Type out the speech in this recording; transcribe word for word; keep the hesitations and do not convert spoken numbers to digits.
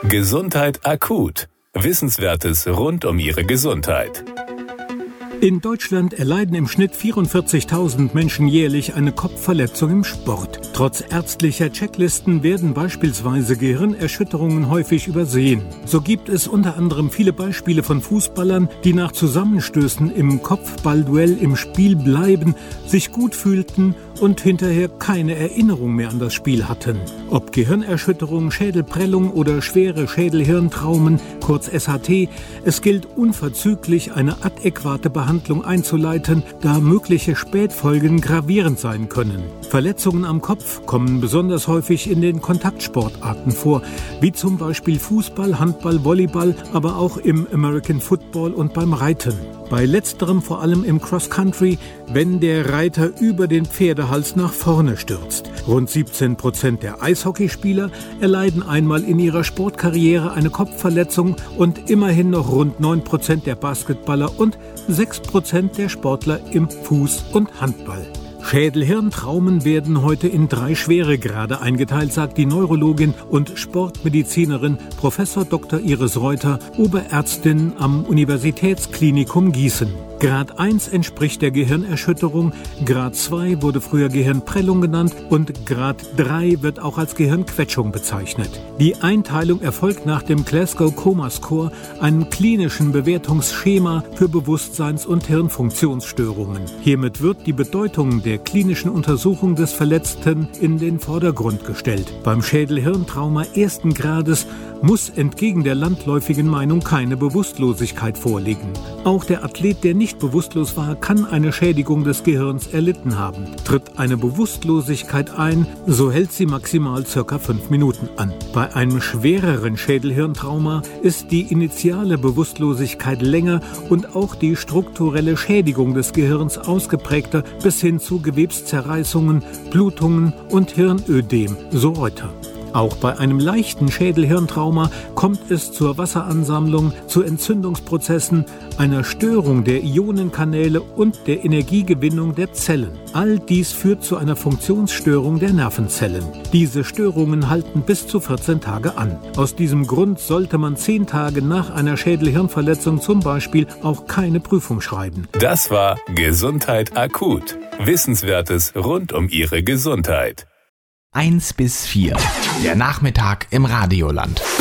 Gesundheit akut. Wissenswertes rund um Ihre Gesundheit. In Deutschland erleiden im Schnitt vierundvierzigtausend Menschen jährlich eine Kopfverletzung im Sport. Trotz ärztlicher Checklisten werden beispielsweise Gehirnerschütterungen häufig übersehen. So gibt es unter anderem viele Beispiele von Fußballern, die nach Zusammenstößen im Kopfballduell im Spiel bleiben, sich gut fühlten und hinterher keine Erinnerung mehr an das Spiel hatten. Ob Gehirnerschütterung, Schädelprellung oder schwere Schädelhirntraumen, kurz S H T, es gilt unverzüglich eine adäquate Behandlung einzuleiten, da mögliche Spätfolgen gravierend sein können. Verletzungen am Kopf kommen besonders häufig in den Kontaktsportarten vor, wie zum Beispiel Fußball, Handball, Volleyball, aber auch im American Football und beim Reiten. Bei letzterem vor allem im Cross-Country, wenn der Reiter über den Pferdehals nach vorne stürzt. Rund siebzehn Prozent der Eishockeyspieler erleiden einmal in ihrer Sportkarriere eine Kopfverletzung und immerhin noch rund neun Prozent der Basketballer und sechs Prozent der Sportler im Fuß- und Handball. Schädelhirntraumen werden heute in drei Schweregrade eingeteilt, sagt die Neurologin und Sportmedizinerin Professor Doktor Iris Reuter, Oberärztin am Universitätsklinikum Gießen. Grad eins entspricht der Gehirnerschütterung, Grad zwei wurde früher Gehirnprellung genannt und Grad drei wird auch als Gehirnquetschung bezeichnet. Die Einteilung erfolgt nach dem Glasgow Coma Score, einem klinischen Bewertungsschema für Bewusstseins- und Hirnfunktionsstörungen. Hiermit wird die Bedeutung der klinischen Untersuchung des Verletzten in den Vordergrund gestellt. Beim Schädelhirntrauma ersten Grades muss entgegen der landläufigen Meinung keine Bewusstlosigkeit vorliegen. Auch der Athlet, der nicht bewusstlos war, kann eine Schädigung des Gehirns erlitten haben. Tritt eine Bewusstlosigkeit ein, so hält sie maximal circa fünf Minuten an. Bei einem schwereren Schädelhirntrauma ist die initiale Bewusstlosigkeit länger und auch die strukturelle Schädigung des Gehirns ausgeprägter bis hin zu Gewebszerreißungen, Blutungen und Hirnödem, so Reuter. Auch bei einem leichten Schädelhirntrauma kommt es zur Wasseransammlung, zu Entzündungsprozessen, einer Störung der Ionenkanäle und der Energiegewinnung der Zellen. All dies führt zu einer Funktionsstörung der Nervenzellen. Diese Störungen halten bis zu vierzehn Tage an. Aus diesem Grund sollte man zehn Tage nach einer Schädelhirnverletzung zum Beispiel auch keine Prüfung schreiben. Das war Gesundheit akut. Wissenswertes rund um Ihre Gesundheit. eins bis vier. Der Nachmittag im Radioland.